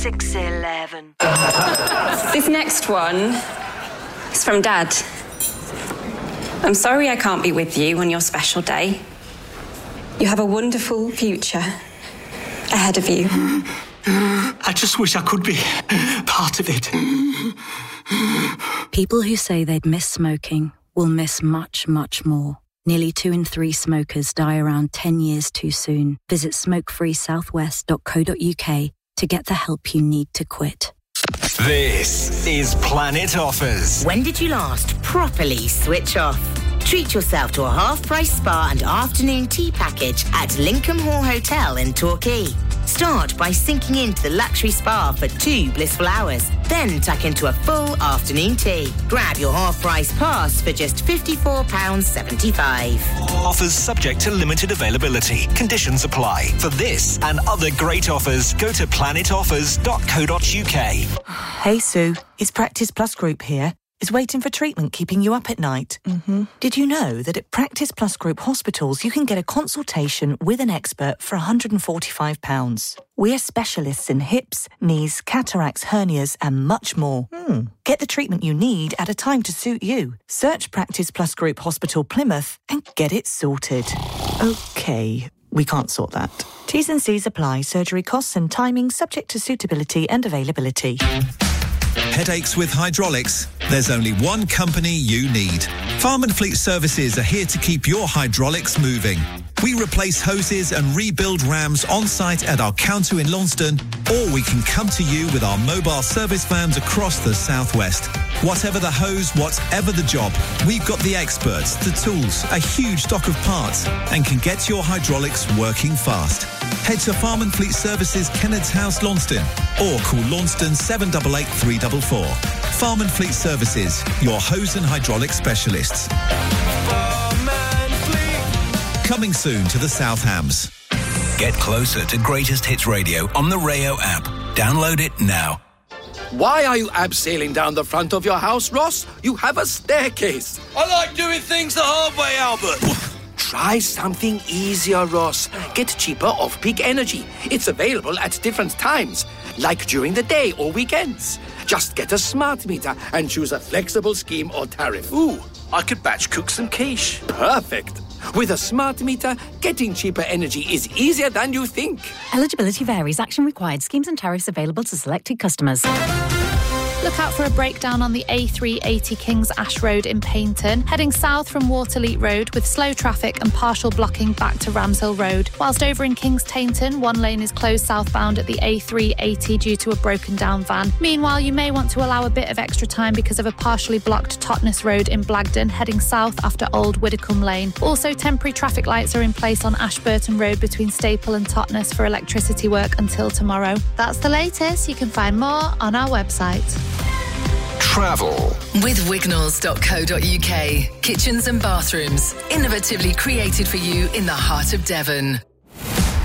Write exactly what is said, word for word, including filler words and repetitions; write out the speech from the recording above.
six eleven. This next one is from Dad. I'm sorry I can't be with you on your special day. You have a wonderful future ahead of you. I just wish I could be part of it. People who say they'd miss smoking will miss much, much more. Nearly two in three smokers die around ten years too soon. Visit smoke free southwest dot co dot uk to get the help you need to quit. This is Planet Offers. When did you last properly switch off? Treat yourself to a half-price spa and afternoon tea package at Lincoln Hall Hotel in Torquay. Start by sinking into the luxury spa for two blissful hours, then tuck into a full afternoon tea. Grab your half-price pass for just fifty-four pounds seventy-five. Offers subject to limited availability. Conditions apply. For this and other great offers, go to planet offers dot co dot uk. Hey Sue, it's Practice Plus Group here. Is waiting for treatment keeping you up at night? Mm-hmm. Did you know that at Practice Plus Group hospitals you can get a consultation with an expert for one hundred forty-five pounds? We're specialists in hips, knees, cataracts, hernias and much more. Hmm. Get the treatment you need at a time to suit you. Search Practice Plus Group Hospital Plymouth and get it sorted. OK, we can't sort that. T's and C's apply. Surgery costs and timing subject to suitability and availability. Headaches with hydraulics? There's only one company you need. Farm and Fleet Services are here to keep your hydraulics moving. We replace hoses and rebuild rams on-site at our counter in Launceston, or we can come to you with our mobile service vans across the southwest. Whatever the hose, whatever the job, we've got the experts, the tools, a huge stock of parts, and can get your hydraulics working fast. Head to Farm and Fleet Services, Kennard's House, Launceston, or call Launceston seven eight eight, three four four. Farm and Fleet Services, your hose and hydraulic specialists. Coming soon to the South Hams. Get closer to Greatest Hits Radio on the Rayo app. Download it now. Why are you abseiling down the front of your house, Ross? You have a staircase. I like doing things the hard way, Albert. Try something easier, Ross. Get cheaper off-peak energy. It's available at different times, like during the day or weekends. Just get a smart meter and choose a flexible scheme or tariff. Ooh, I could batch cook some quiche. Perfect. With a smart meter, getting cheaper energy is easier than you think. Eligibility varies. Action required. Schemes and tariffs available to selected customers. Look out for a breakdown on the A three eighty Kings Ash Road in Paignton, heading south from Waterleet Road with slow traffic and partial blocking back to Ramshill Road. Whilst over in Kings Tainton, one lane is closed southbound at the A three eighty due to a broken down van. Meanwhile, you may want to allow a bit of extra time because of a partially blocked Totnes Road in Blagdon, heading south after Old Widdicombe Lane. Also, temporary traffic lights are in place on Ashburton Road between Staple and Totnes for electricity work until tomorrow. That's the latest. You can find more on our website. Travel with wignalls dot co dot uk. Kitchens and bathrooms, innovatively created for you in the heart of Devon.